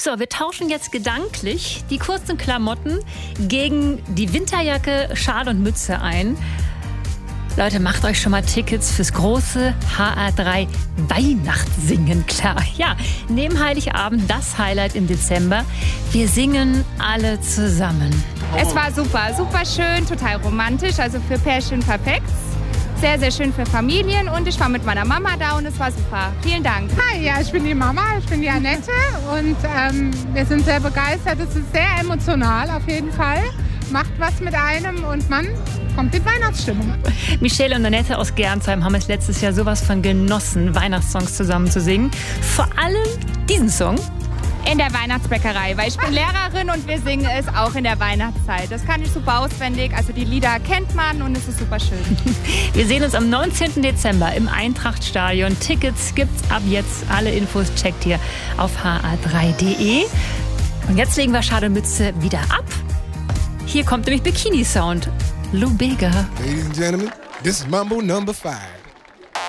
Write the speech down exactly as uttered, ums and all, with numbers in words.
So, wir tauschen jetzt gedanklich die kurzen Klamotten gegen die Winterjacke, Schal und Mütze ein. Leute, macht euch schon mal Tickets fürs große H A drei Weihnachtssingen klar. Ja, neben Heiligabend das Highlight im Dezember. Wir singen alle zusammen. Es war super, super schön, total romantisch, also für Pärchen perfekt. Sehr, sehr schön für Familien und ich war mit meiner Mama da und es war super. Vielen Dank. Hi, ja, ich bin die Mama, ich bin die Annette und ähm, wir sind sehr begeistert. Es ist sehr emotional auf jeden Fall. Macht was mit einem und man kommt in Weihnachtsstimmung. Michelle und Annette aus Gernsheim haben es letztes Jahr sowas von genossen, Weihnachtssongs zusammen zu singen. Vor allem diesen Song. In der Weihnachtsbäckerei, weil ich bin Lehrerin und wir singen es auch in der Weihnachtszeit. Das kann ich super auswendig, also die Lieder kennt man und es ist super schön. Wir sehen uns am neunzehnten Dezember im Eintrachtstadion. Tickets gibt's ab jetzt. Alle Infos checkt ihr auf h a drei punkt de. Und jetzt legen wir Schal und Mütze wieder ab. Hier kommt nämlich Bikini Sound. Lou Bega. Ladies and gentlemen, this is Mambo number five.